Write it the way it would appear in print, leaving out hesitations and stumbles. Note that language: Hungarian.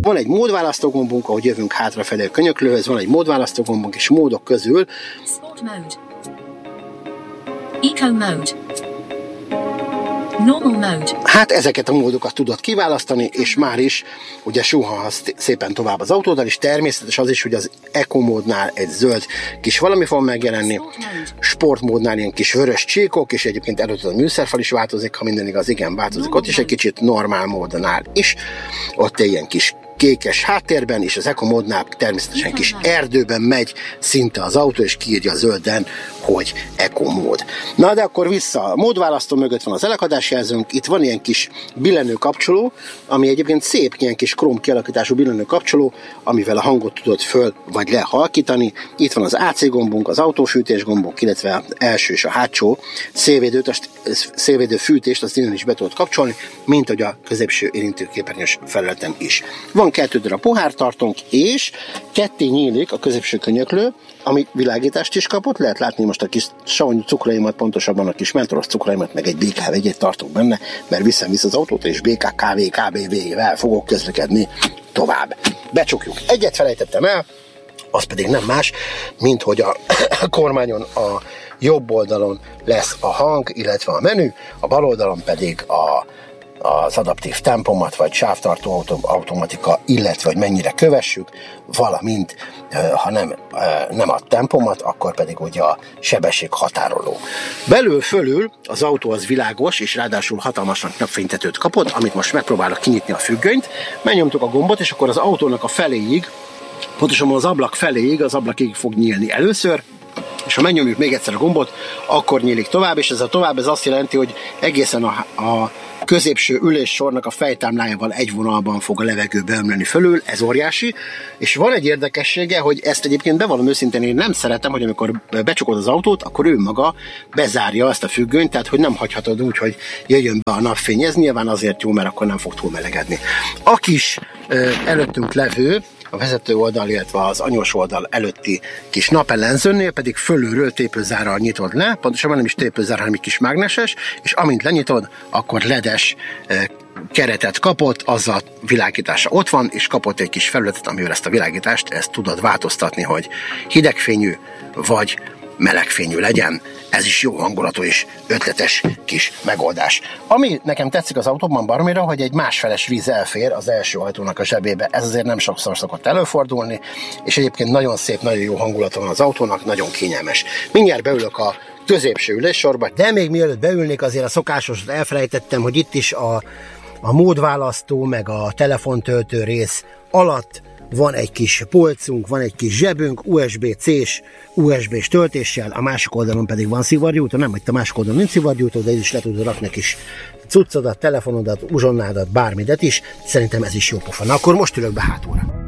Van egy módválasztógombunk, ahogy jövünk hátrafelé a könyöklőhöz, van egy módválasztógombunk, és módok közül Sport mode. Eco mode. Normal mode. hát ezeket a módokat tudod kiválasztani, és már is ugye suhanhatsz szépen tovább az autóddal, és természetes az is, hogy az Eco módnál egy zöld kis valami fog megjelenni, sportmódnál ilyen kis vörös csíkok, és egyébként előtt a műszerfal is változik, ha minden igaz, igen, változik ott is egy kicsit, normál módnál is, ott egy ilyen kis kékes háttérben, és az Eco módnál természetesen kis erdőben megy szinte az autó, és kiírja zölden, hogy Eco mód. Na de akkor vissza, a módválasztó mögött van az elakadásjelzőnk, itt van ilyen kis billenő kapcsoló, ami egyébként szép, ilyen kis króm kialakítású billenő kapcsoló, amivel a hangot tudod föl vagy lehalkítani. Itt van az AC gombunk, az autófűtés gombunk, illetve az első és a hátsó szélvédő fűtést, azt innen is be tudod kapcsolni, mint hogy a középső érintőképernyős felületen is. Van 2 darab pohártartónk, és ketté nyílik a középső könyöklő, ami világítást is kapott, lehet látni most a kis savanyú cukraimat, pontosabban a kis mentoros cukraimat, meg egy BKV-t tartok benne, mert viszem vissza az autót, és BKKV, KBV-vel fogok közlekedni tovább. Becsukjuk. Egyet felejtettem el, az pedig nem más, mint hogy a kormányon a jobb oldalon lesz a hang, illetve a menü, a bal oldalon pedig az adaptív tempomat, vagy sávtartó automatika, illetve hogy mennyire kövessük, valamint ha nem a tempomat, akkor pedig ugye a sebesség határoló. Belül fölül az autó az világos, és ráadásul hatalmas napfénytetőt kapott, amit most megpróbálok kinyitni a függönyt, megnyomtuk a gombot, és akkor az autónak a feléig, pontosabban az ablak feléig, az ablakig fog nyílni először, és ha megnyomjuk még egyszer a gombot, akkor nyílik tovább, és ez a tovább ez azt jelenti, hogy egészen a középső üléssornak a fejtámlájával egy vonalban fog a levegő beömleni fölül, ez óriási, és van egy érdekessége, hogy ezt egyébként bevallom őszintén, én nem szeretem, hogy amikor becsukod az autót, akkor ő maga bezárja ezt a függönyt, tehát hogy nem hagyhatod úgy, hogy jöjjön be a napfény, ez nyilván azért jó, mert akkor nem fog túl melegedni. A kis előttünk levő, a vezető oldal, illetve az anyós oldal előtti kis napellenzőnél pedig fölülről tépőzárral nyitod le, pontosabban nem is tépőzár, hanem egy kis mágneses, és amint lenyitod, akkor ledes keretet kapott, az a világítása ott van, és kapott egy kis felületet, amivel ezt a világítást ezt tudod változtatni, hogy hidegfényű vagy melegfényű legyen. Ez is jó hangulatú és ötletes kis megoldás. Ami nekem tetszik az autóban baromira, hogy egy másfeles víz elfér az első ajtónak a zsebébe. Ez azért nem sokszor szokott előfordulni, és egyébként nagyon szép, nagyon jó hangulata van az autónak, nagyon kényelmes. Mindjárt beülök a középső üléssorba, de még mielőtt beülnék, azért a szokásosat elfelejtettem, hogy itt is a módválasztó, meg a telefontöltő rész alatt van egy kis polcunk, van egy kis zsebünk, USB-C-s, USB-s töltéssel, a másik oldalon pedig van szivargyújtó, nem, hogy a másik oldalon nincs szivargyújtó, de is le tudod rakni egy kis cuccodat, telefonodat, uzsonnádat, bármidet is, szerintem ez is jó pofa. Na akkor most ülök be hátulra.